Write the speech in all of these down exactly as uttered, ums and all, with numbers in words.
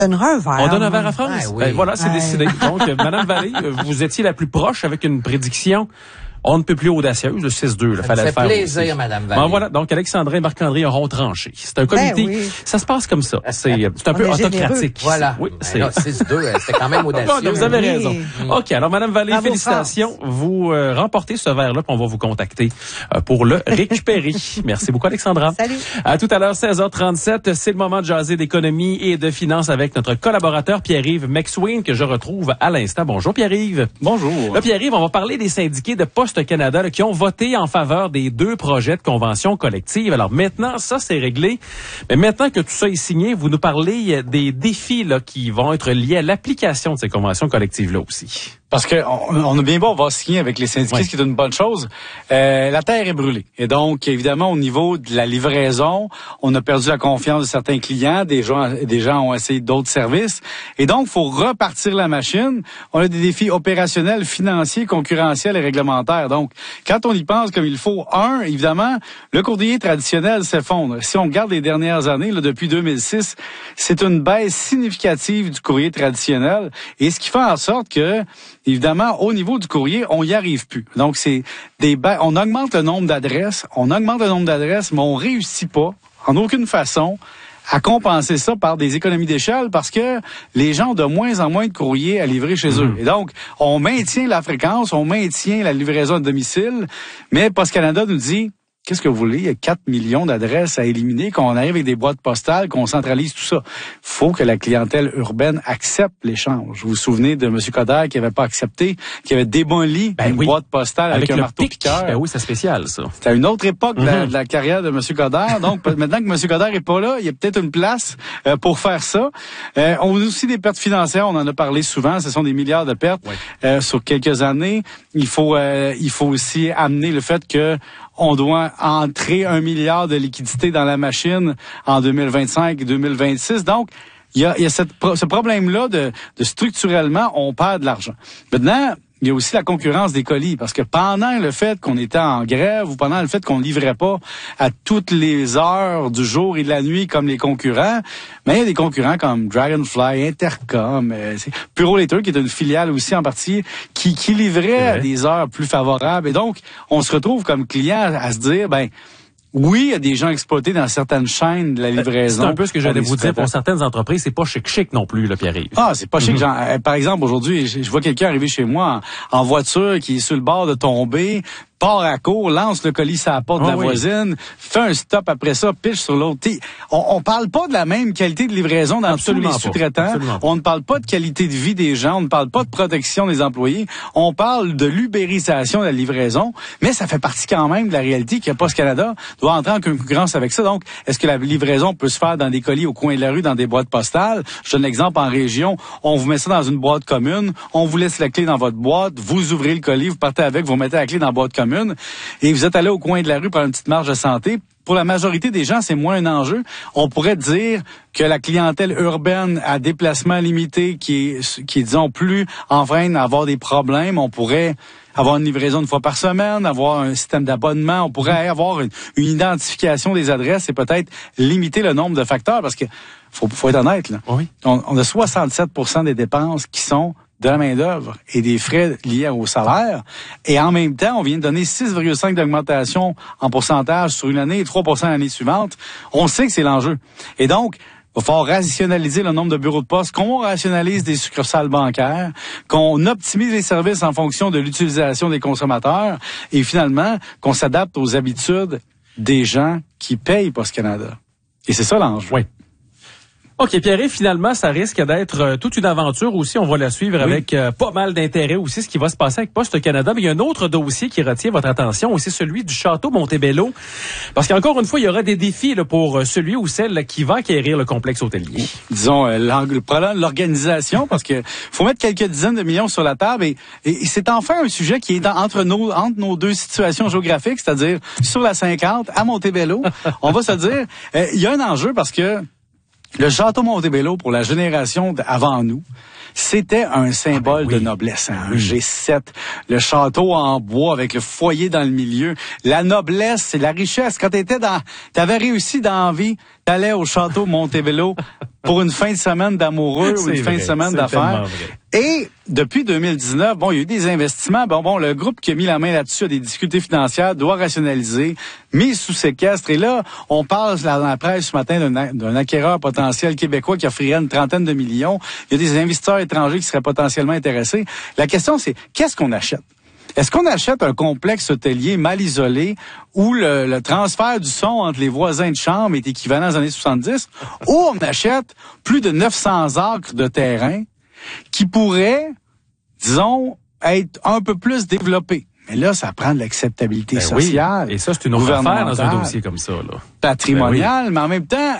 donnera un verre. On donne un verre à France? Ouais, oui. Ben, voilà, c'est Ouais. décidé. Donc, Madame Vallée, vous étiez la plus proche avec une prédiction on ne peut plus audacieuse, le six deux. Il fallait Ça me le faire fait plaisir, aussi. Madame Vallée. Bon, voilà. Donc, Alexandre et Marc-André auront tranché. C'est un comité. Ben oui. Ça se passe comme ça. C'est, c'est un On peu est généreux. autocratique. ici. Voilà. Oui, Ben c'est. là, six deux, c'était quand même audacieux. Bon, vous avez Oui. raison. OK, alors Madame Vallée, Bravo, félicitations. Vous euh, remportez ce verre-là, puis on va vous contacter euh, pour le récupérer. Merci beaucoup, Alexandra. Salut. À tout à l'heure, seize heures trente-sept. C'est le moment de jaser d'économie et de finances avec notre collaborateur Pierre-Yves McSween, que je retrouve à l'instant. Bonjour, Pierre-Yves. Bonjour. Là, Pierre-Yves, on va parler des syndiqués de Poste Canada là, qui ont voté en faveur des deux projets de convention collective. Alors maintenant, ça, c'est réglé. Mais maintenant que tout ça est signé, vous nous parlez des défis là, qui vont être liés à l'application de ces conventions collectives-là aussi. Parce que on, on a bien beau avoir signé avec les syndicats, Oui. ce qui est une bonne chose. Euh, la terre est brûlée. Et donc, évidemment, au niveau de la livraison, on a perdu la confiance de certains clients. Des gens, des gens ont essayé d'autres services. Et donc, il faut repartir la machine. On a des défis opérationnels, financiers, concurrentiels et réglementaires. Donc, quand on y pense comme il faut, un, évidemment, le courrier traditionnel s'effondre. Si on regarde les dernières années, là, depuis deux mille six, c'est une baisse significative du courrier traditionnel. Et ce qui fait en sorte que évidemment, au niveau du courrier, on y arrive plus. Donc, c'est des ba- on augmente le nombre d'adresses, on augmente le nombre d'adresses, mais on réussit pas, en aucune façon, à compenser ça par des économies d'échelle parce que les gens ont de moins en moins de courriers à livrer chez eux. Et donc, on maintient la fréquence, on maintient la livraison à domicile, mais Poste Canada nous dit, qu'est-ce que vous voulez? Il y a quatre millions d'adresses à éliminer, qu'on arrive avec des boîtes postales, qu'on centralise tout ça. Faut que la clientèle urbaine accepte l'échange. Vous vous souvenez de M. Coderre qui avait pas accepté, qui avait démoli Ben une oui. boîte postale avec, Avec un le marteau pic. piqueur. Ben oui, c'est spécial, ça. C'était à une autre époque de, la, Mhm. de la carrière de M. Coderre. Donc, maintenant que M. Coderre est pas là, il y a peut-être une place euh, pour faire ça. Euh, on a aussi des pertes financières. On en a parlé souvent. Ce sont des milliards de pertes Oui. euh, sur quelques années. Il faut, euh, il faut aussi amener le fait que on doit entrer un milliard de liquidités dans la machine en deux mille vingt-cinq et deux mille vingt-six. Donc, il y a, il y a cette, ce problème-là de, de structurellement, on perd de l'argent. Maintenant, il y a aussi la concurrence des colis, parce que pendant le fait qu'on était en grève ou pendant le fait qu'on livrait pas à toutes les heures du jour et de la nuit comme les concurrents, mais il y a des concurrents comme Dragonfly, Intercom, euh, c'est Puro Later, qui est une filiale aussi en partie, qui, qui livrait à des heures plus favorables. Et donc, on se retrouve comme client à, à se dire, ben, oui, il y a des gens exploités dans certaines chaînes de la livraison. C'est un peu ce que j'allais Par des vous dire. Pour sous-traitants. certaines entreprises, c'est pas chic-chic non plus, là, Pierre-Yves. Ah, c'est pas chic. Genre, euh, par exemple, aujourd'hui, je, je vois quelqu'un arriver chez moi en, en voiture qui est sur le bord de tomber, part à court, lance le colis à la porte Ah de la oui. voisine, fait un stop après ça, pitch sur l'autre. T'sais, On, on parle pas de la même qualité de livraison dans Absolument tous les pas. sous-traitants. Absolument pas. On ne parle pas de qualité de vie des gens, on ne parle pas de protection des employés. On parle de l'ubérisation de la livraison, mais ça fait partie quand même de la réalité que Poste Canada doit entrer en concurrence avec ça. Donc, est-ce que la livraison peut se faire dans des colis au coin de la rue, dans des boîtes postales? Je donne l'exemple en région. On vous met ça dans une boîte commune, on vous laisse la clé dans votre boîte, vous ouvrez le colis, vous partez avec, vous mettez la clé dans la boîte commune, et vous êtes allé au coin de la rue pour une petite marge de santé. Pour la majorité des gens, c'est moins un enjeu. On pourrait dire que la clientèle urbaine à déplacement limité, qui est, qui est disons, plus enfreinte à avoir des problèmes, on pourrait avoir une livraison une fois par semaine, avoir un système d'abonnement, on pourrait avoir une, une identification des adresses et peut-être limiter le nombre de facteurs, parce que faut, faut être honnête, là. Oui. On, on a soixante-sept pour cent des dépenses qui sont de la main-d'œuvre et des frais liés au salaire. Et en même temps, on vient de donner six virgule cinq d'augmentation en pourcentage sur une année et trois pour cent l'année suivante. On sait que c'est l'enjeu. Et donc, il va falloir rationaliser le nombre de bureaux de poste, qu'on rationalise des succursales bancaires, qu'on optimise les services en fonction de l'utilisation des consommateurs et finalement, qu'on s'adapte aux habitudes des gens qui payent Poste Canada. Et c'est ça l'enjeu. Oui. OK, Pierre, finalement, ça risque d'être euh, toute une aventure aussi. On va la suivre Oui. avec euh, pas mal d'intérêt aussi, ce qui va se passer avec Poste Canada. Mais il y a un autre dossier qui retient votre attention, et c'est celui du Château Montebello. Parce qu'encore une fois, il y aura des défis là, pour euh, celui ou celle là, qui va acquérir le complexe hôtelier. Disons, euh, l'angle- le problème de l'organisation, parce que faut mettre quelques dizaines de millions sur la table, et, et c'est enfin un sujet qui est dans- entre nos entre nos deux situations géographiques, c'est-à-dire sur la cinquante, à Montebello. On va se dire, euh, il y a un enjeu parce que le Château Montebello, pour la génération d- avant nous, c'était un symbole Ah ben oui. de noblesse, hein, un G sept, le château en bois avec le foyer dans le milieu, la noblesse, c'est la richesse. Quand t'étais dans, t'avais réussi dans la vie, t'allais au Château Montebello pour une fin de semaine d'amoureux ou une C'est fin vrai, de semaine c'est d'affaires. tellement vrai. Et depuis deux mille dix-neuf, bon, il y a eu des investissements. Bon, bon, le groupe qui a mis la main là-dessus a des difficultés financières, doit rationaliser, mise sous séquestre. Et là, on parle là, dans la presse ce matin d'un, d'un acquéreur potentiel québécois qui offrirait une trentaine de millions. Il y a des investisseurs étrangers qui seraient potentiellement intéressés. La question, c'est qu'est-ce qu'on achète? Est-ce qu'on achète un complexe hôtelier mal isolé où le, le transfert du son entre les voisins de chambre est équivalent aux années soixante-dix, ou on achète plus de neuf cents acres de terrain qui pourraient, disons, être un peu plus développés? Mais là, ça prend de l'acceptabilité Ben sociale. Oui. Et ça, c'est une autre affaire dans un dossier comme ça, là. Patrimonial, Ben oui. mais en même temps,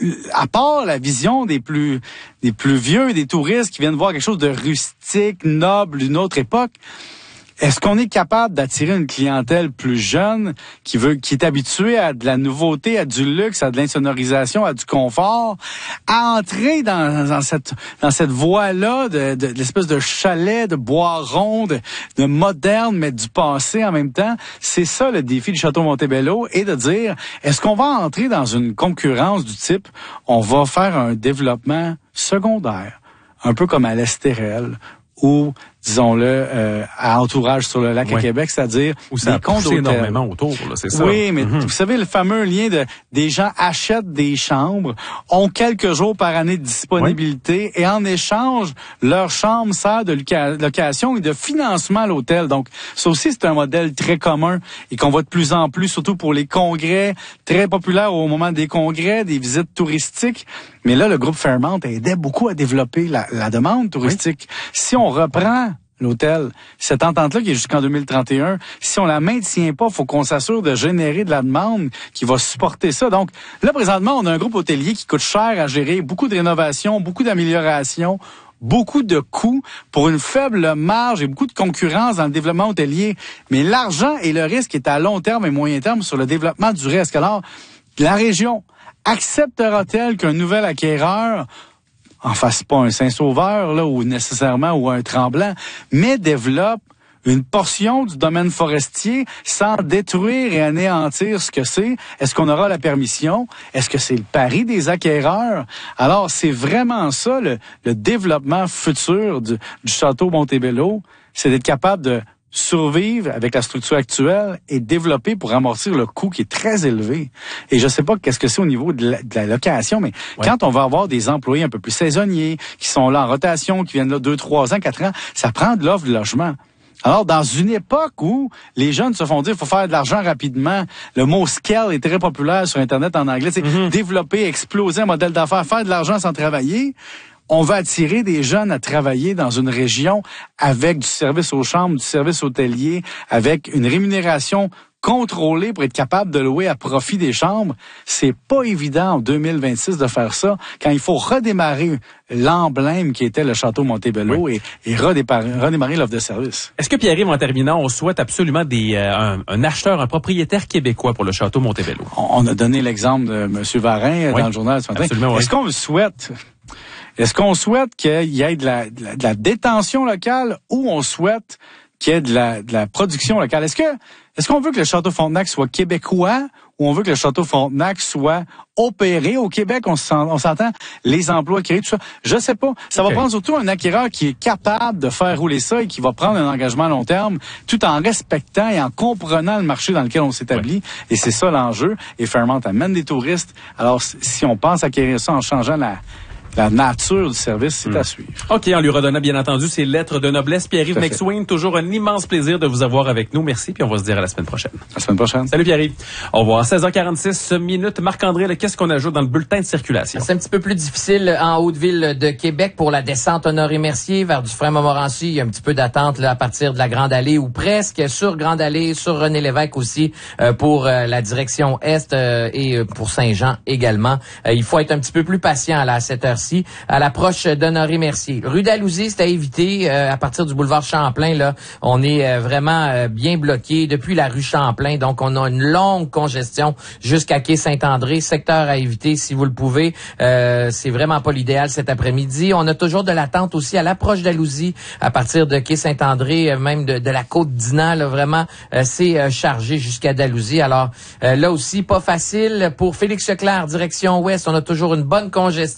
à part la vision des plus des plus vieux, des touristes qui viennent voir quelque chose de rustique, noble, d'une autre époque, est-ce qu'on est capable d'attirer une clientèle plus jeune qui veut, qui est habituée à de la nouveauté, à du luxe, à de l'insonorisation, à du confort, à entrer dans, dans cette dans cette voie-là de, de, de l'espèce de chalet, de bois rond, de, de moderne, mais du passé en même temps? C'est ça le défi du Château Montebello, et de dire, est-ce qu'on va entrer dans une concurrence du type, on va faire un développement secondaire, un peu comme à l'Estérel, ou, disons-le, euh, à entourage sur le lac oui. à Québec, c'est-à-dire où ça des condos énormément autour, là, c'est ça. Oui, mais mm-hmm. vous savez, le fameux lien de des gens achètent des chambres, ont quelques jours par année de disponibilité, oui. et en échange, leur chambre sert de loca- location et de financement à l'hôtel. Donc, ça aussi, c'est un modèle très commun et qu'on voit de plus en plus, surtout pour les congrès, très populaires au moment des congrès, des visites touristiques. Mais là, le groupe Fairmont aidait beaucoup à développer la, la demande touristique. Oui. Si on reprend l'hôtel, cette entente-là qui est jusqu'en deux mille trente et un, si on la maintient pas, faut qu'on s'assure de générer de la demande qui va supporter ça. Donc, là, présentement, on a un groupe hôtelier qui coûte cher à gérer, beaucoup de rénovations, beaucoup d'améliorations, beaucoup de coûts pour une faible marge et beaucoup de concurrence dans le développement hôtelier. Mais l'argent et le risque est à long terme et moyen terme sur le développement du risque. Alors, la région acceptera-t-elle qu'un nouvel acquéreur en fasse pas un Saint-Sauveur, là, ou nécessairement, ou un Tremblant, mais développe une portion du domaine forestier sans détruire et anéantir ce que c'est? Est-ce qu'on aura la permission? Est-ce que c'est le pari des acquéreurs? Alors, c'est vraiment ça, le, le développement futur du, du Château Montebello, c'est d'être capable de survivre avec la structure actuelle et développer pour amortir le coût qui est très élevé. Et je sais pas qu'est-ce que c'est au niveau de la, de la location, mais ouais. quand on va avoir des employés un peu plus saisonniers, qui sont là en rotation, qui viennent là deux, trois ans, quatre ans, ça prend de l'offre de logement. Alors, dans une époque où les jeunes se font dire qu'il faut faire de l'argent rapidement, le mot « scale » est très populaire sur Internet en anglais, c'est mm-hmm. développer, exploser un modèle d'affaires, faire de l'argent sans travailler. On va attirer des jeunes à travailler dans une région avec du service aux chambres, du service hôtelier, avec une rémunération contrôlée pour être capable de louer à profit des chambres. C'est pas évident en deux mille vingt-six de faire ça quand il faut redémarrer l'emblème qui était le Château Montebello oui. et, et redémarrer, redémarrer l'offre de service. Est-ce que, Pierre-Yves, en terminant, on souhaite absolument des, euh, un, un acheteur, un propriétaire québécois pour le Château Montebello? On, on a donné l'exemple de M. Varin oui. dans le journal ce matin. Absolument, oui. Est-ce qu'on le souhaite? Est-ce qu'on souhaite qu'il y ait de la, de la, de la détention locale ou on souhaite qu'il y ait de la, de la production locale? Est-ce que, est-ce qu'on veut que le Château Frontenac soit québécois ou on veut que le Château Frontenac soit opéré au Québec? On s'entend, les emplois créés, tout ça. Je sais pas. Ça okay. va prendre surtout un acquéreur qui est capable de faire rouler ça et qui va prendre un engagement à long terme tout en respectant et en comprenant le marché dans lequel on s'établit. Oui. Et c'est ça l'enjeu. Et Fairmont amène des touristes. Alors, si on pense acquérir ça en changeant la La nature du service, c'est mmh. à suivre. OK, on lui redonnant bien entendu ses lettres de noblesse. Pierre-Yves McSween, toujours un immense plaisir de vous avoir avec nous. Merci, puis on va se dire à la semaine prochaine. À la semaine prochaine. Salut Pierre-Yves. Au revoir. seize heures quarante-six minutes. Marc-André, qu'est-ce qu'on ajoute dans le bulletin de circulation? C'est un petit peu plus difficile en Haute-Ville de Québec pour la descente Honoré-Mercier vers Dufresne-Montmorency. Il y a un petit peu d'attente là à partir de la Grande Allée ou presque sur Grande Allée, sur René-Lévesque aussi euh, pour euh, la direction Est euh, et pour Saint-Jean également. Euh, il faut être un petit peu plus patient là, à cette heure-ci. À l'approche d'Honoré-Mercier. Rue Dalhousie, c'est à éviter. Euh, à partir du boulevard Champlain, là, on est euh, vraiment euh, bien bloqué depuis la rue Champlain. Donc, on a une longue congestion jusqu'à quai Saint-André. Secteur à éviter si vous le pouvez. Euh, c'est vraiment pas l'idéal cet après-midi. On a toujours de l'attente aussi à l'approche d'Dalhousie, à partir de quai Saint-André, euh, même de, de la côte d'Inan. Là, vraiment, euh, c'est euh, chargé jusqu'à Dalhousie. Alors, euh, là aussi, pas facile. Pour Félix Leclerc, direction ouest, on a toujours une bonne congestion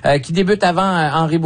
euh, qui débute avant euh, Henri